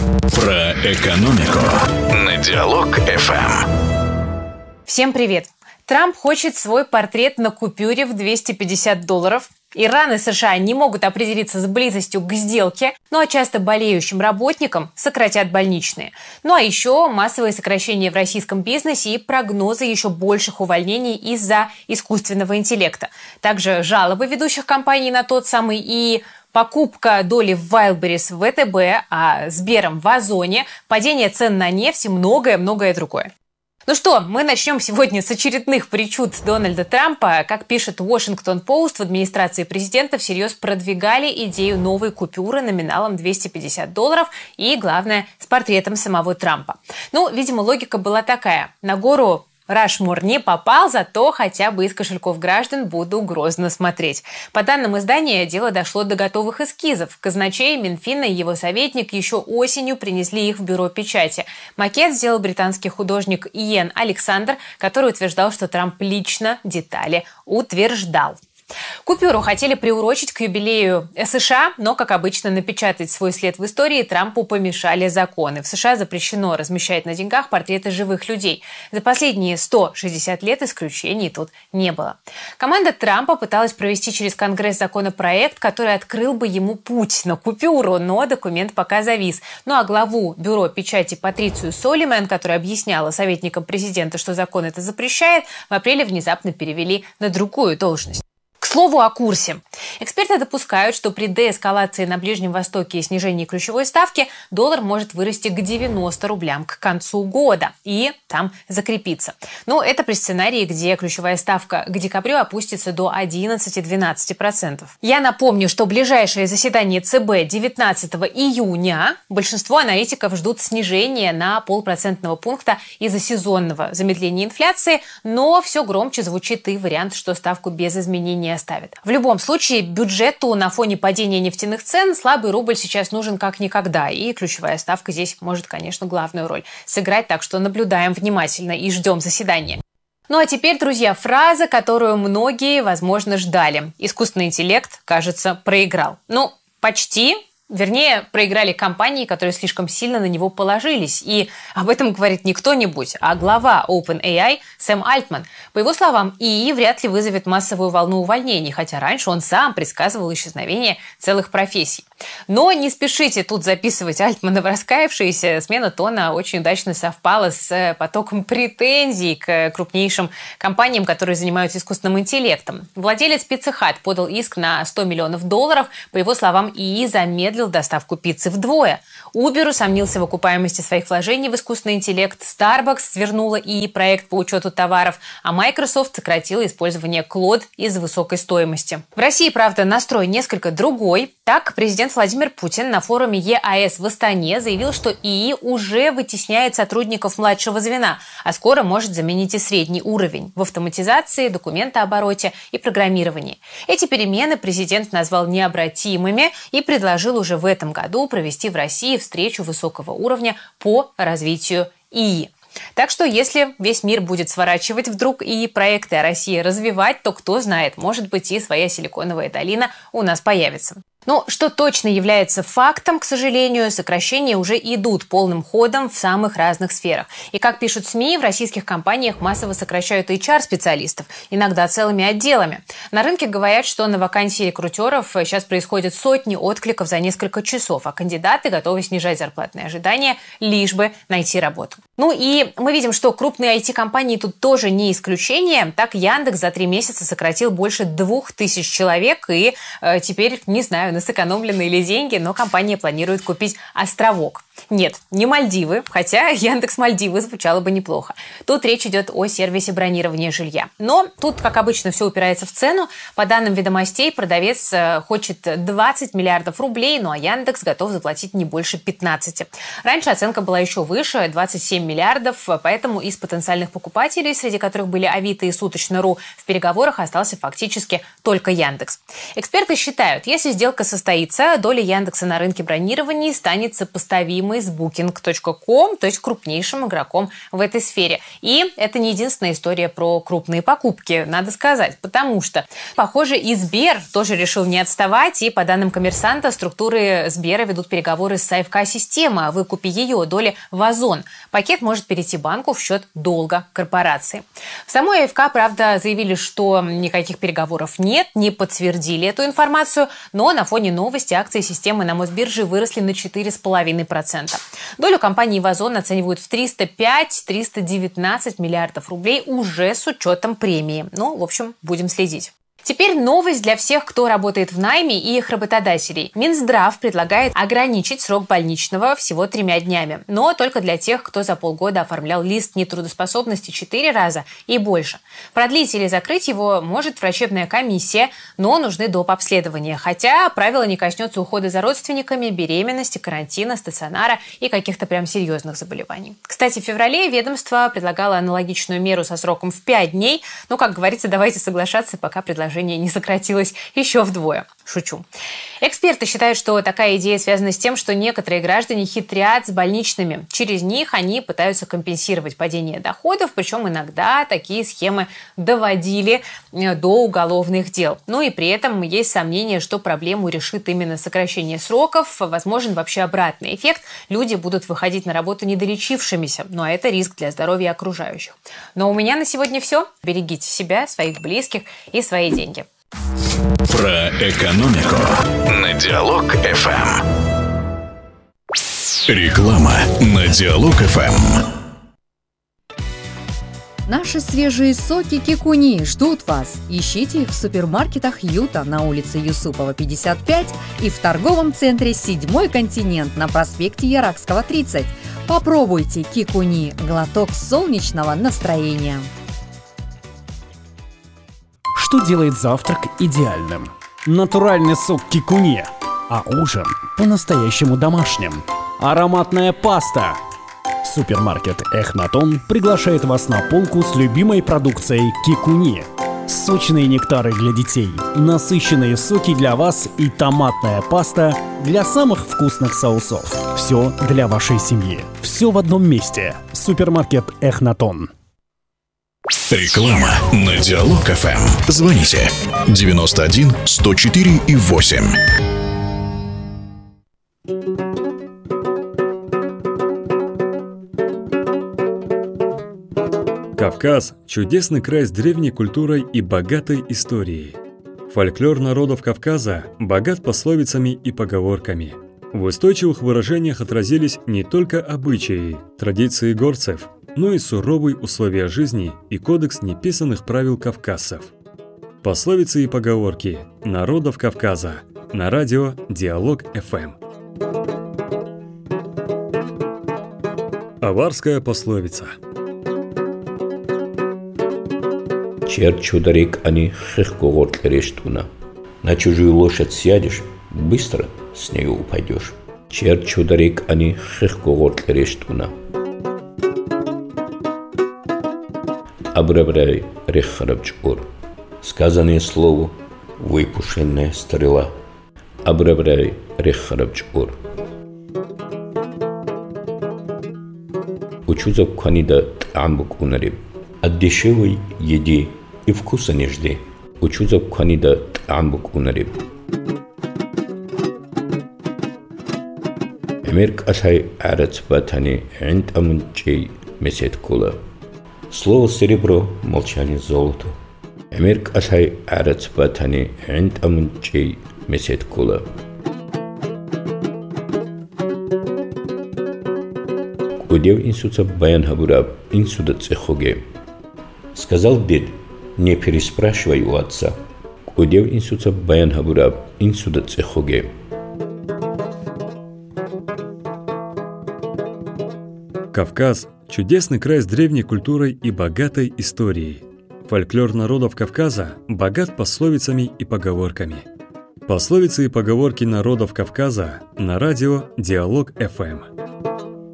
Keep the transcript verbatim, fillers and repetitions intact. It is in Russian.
Про экономику на Диалог эф эм. Всем привет! Трамп хочет свой портрет на купюре в двести пятьдесят долларов. Иран и США не могут определиться с близостью к сделке, ну а часто болеющим работникам сократят больничные. Ну а еще массовые сокращения в российском бизнесе и прогнозы еще больших увольнений из-за искусственного интеллекта. Также жалобы ведущих компаний на тот самый ИИ, покупка доли в Wildberries в вэ тэ бэ, а Сбером в Озоне, падение цен на нефть и многое-многое другое. Ну что, мы начнем сегодня с очередных причуд Дональда Трампа. Как пишет Washington Post, в администрации президента всерьез продвигали идею новой купюры номиналом двести пятьдесят долларов и, главное, с портретом самого Трампа. Ну, видимо, логика была такая. На гору Рашмор не попал, зато хотя бы из кошельков граждан буду грозно смотреть. По данным издания, дело дошло до готовых эскизов. Казначей, Минфина и его советник еще осенью принесли их в бюро печати. Макет сделал британский художник Иен Александр, который утверждал, что Трамп лично детали утверждал. Купюру хотели приурочить к юбилею США, но, как обычно, напечатать свой след в истории Трампу помешали законы. В США запрещено размещать на деньгах портреты живых людей. За последние сто шестьдесят лет исключений тут не было. Команда Трампа пыталась провести через Конгресс законопроект, который открыл бы ему путь на купюру, но документ пока завис. Ну а главу бюро печати Патрицию Солиман, которая объясняла советникам президента, что закон это запрещает, в апреле внезапно перевели на другую должность. К слову о курсе. Эксперты допускают, что при деэскалации на Ближнем Востоке и снижении ключевой ставки доллар может вырасти к девяноста рублям к концу года и там закрепиться. Но это при сценарии, где ключевая ставка к декабрю опустится до одиннадцати-двенадцати процентов. Я напомню, что ближайшее заседание ЦБ девятнадцатого июня большинство аналитиков ждут снижения на полпроцентного пункта из-за сезонного замедления инфляции, но все громче звучит и вариант, что ставку без изменения оставит. В любом случае, бюджету на фоне падения нефтяных цен слабый рубль сейчас нужен как никогда, и ключевая ставка здесь может, конечно, главную роль сыграть, так что наблюдаем внимательно и ждем заседания. Ну а теперь, друзья, фраза, которую многие, возможно, ждали. Искусственный интеллект, кажется, проиграл. Ну, почти. Вернее, проиграли компании, которые слишком сильно на него положились. И об этом говорит не кто-нибудь, а глава OpenAI Сэм Альтман. По его словам, ИИ вряд ли вызовет массовую волну увольнений, хотя раньше он сам предсказывал исчезновение целых профессий. Но не спешите тут записывать Альтмана в раскаявшиеся. Смена тона очень удачно совпала с потоком претензий к крупнейшим компаниям, которые занимаются искусственным интеллектом. Владелец Pizza Hut подал иск на сто миллионов долларов. По его словам, ИИ замедлил доставку пиццы вдвое. Uber усомнился в окупаемости своих вложений в искусственный интеллект. Starbucks свернула ИИ проект по учету товаров, а Microsoft сократила использование Claude из-за высокой стоимости. В России, правда, настрой несколько другой. Так, президент Владимир Путин на форуме е а эс в Астане заявил, что ИИ уже вытесняет сотрудников младшего звена, а скоро может заменить и средний уровень в автоматизации, документообороте и программировании. Эти перемены президент назвал необратимыми и предложил уже в этом году провести в России встречу высокого уровня по развитию ИИ. Так что, если весь мир будет сворачивать вдруг и проекты о России развивать, то кто знает, может быть, и своя силиконовая долина у нас появится. Но что точно является фактом, к сожалению, сокращения уже идут полным ходом в самых разных сферах. И как пишут СМИ, в российских компаниях массово сокращают эйч ар-специалистов, иногда целыми отделами. На рынке говорят, что на вакансии рекрутеров сейчас происходят сотни откликов за несколько часов, а кандидаты готовы снижать зарплатные ожидания, лишь бы найти работу. Ну и мы видим, что крупные ай ти-компании тут тоже не исключение. Так, Яндекс за три месяца сократил больше двух тысяч человек, и э, теперь, не знаю, на сэкономленные ли деньги, но компания планирует купить островок. Нет, не Мальдивы, хотя Яндекс Мальдивы звучало бы неплохо. Тут речь идет о сервисе бронирования жилья. Но тут, как обычно, все упирается в цену. По данным «Ведомостей», продавец хочет двадцать миллиардов рублей, ну а Яндекс готов заплатить не больше пятнадцати. Раньше оценка была еще выше – двадцать семь миллиардов, поэтому из потенциальных покупателей, среди которых были Авито и Суточно точка ру, в переговорах остался фактически только Яндекс. Эксперты считают, если сделка состоится, доля Яндекса на рынке бронирований станет сопоставимой с букинг точка ком, то есть крупнейшим игроком в этой сфере. И это не единственная история про крупные покупки, надо сказать, потому что, похоже, и Сбер тоже решил не отставать, и по данным «Коммерсанта», структуры Сбера ведут переговоры с АФК-системой о выкупе ее доли в Озон. Пакет может перейти банку в счет долга корпорации. В самой АФК, правда, заявили, что никаких переговоров нет, не подтвердили эту информацию, но на фоне новости акции системы на Мосбирже выросли на четыре целых пять десятых процента. Долю компании в Озон оценивают в триста пять - триста девятнадцать миллиардов рублей уже с учетом премии. Ну, в общем, будем следить. Теперь новость для всех, кто работает в найме и их работодателей. Минздрав предлагает ограничить срок больничного всего тремя днями, но только для тех, кто за полгода оформлял лист нетрудоспособности четыре раза и больше. Продлить или закрыть его может врачебная комиссия, но нужны доп. Обследования. Хотя правило не коснется ухода за родственниками, беременности, карантина, стационара и каких-то прям серьезных заболеваний. Кстати, в феврале ведомство предлагало аналогичную меру со сроком в пять дней, но, как говорится, давайте соглашаться, пока предложение не сократилось еще вдвое. Шучу. Эксперты считают, что такая идея связана с тем, что некоторые граждане хитрят с больничными. Через них они пытаются компенсировать падение доходов, причем иногда такие схемы доводили до уголовных дел. Ну и при этом есть сомнение, что проблему решит именно сокращение сроков. Возможен вообще обратный эффект. Люди будут выходить на работу недолечившимися, но это риск для здоровья окружающих. Но у меня на сегодня все. Берегите себя, своих близких и свои деньги. Про экономику на Диалог эф эм. Реклама на Диалог эф эм. Наши свежие соки Кикуни ждут вас. Ищите их в супермаркетах Юта на улице Юсупова, пятьдесят пять и в торговом центре «Седьмой континент» на проспекте Яракского, тридцать. Попробуйте Кикуни – глоток солнечного настроения. Что делает завтрак идеальным? Натуральный сок Кикуни, а ужин по-настоящему домашним. Ароматная паста. Супермаркет Эхнатон приглашает вас на полку с любимой продукцией Кикуни. Сочные нектары для детей, насыщенные соки для вас и томатная паста для самых вкусных соусов. Все для вашей семьи. Все в одном месте. Супермаркет Эхнатон. Реклама на Диалог эф эм. Звоните девяносто один сто четыре и восемь. Кавказ – чудесный край с древней культурой и богатой историей. Фольклор народов Кавказа богат пословицами и поговорками. В устойчивых выражениях отразились не только обычаи, традиции горцев, но и суровые условия жизни и кодекс неписанных правил кавказцев. Пословицы и поговорки народов Кавказа на радио Диалог эф эм. Аварская пословица. Черчударик они хехкогот рештуна. На чужую лошадь сядешь, быстро с нее упадешь. Черчударик они хехкогот рештуна. Абрабрай рехарабчур. Сказанное слово, выпущенная стрела. Абрабрай рехарабчур. Учузов канида тамбук унариб. От дешевой еды и вкуса не жди. Учузов канида тамбук унариб. Америк асай арец батани энд амунчей месет кула. Слово серебро, молчание золото. Америк асай арец батани энд амунчей месет кула. Кудев инсуца баян хабураб инсуда цехоге. Сказал дед, не переспрашивай у отца. Кудев инсуца баян хабураб инсуда цехоге. Кавказ – чудесный край с древней культурой и богатой историей. Фольклор народов Кавказа богат пословицами и поговорками. Пословицы и поговорки народов Кавказа на радио Диалог эф эм.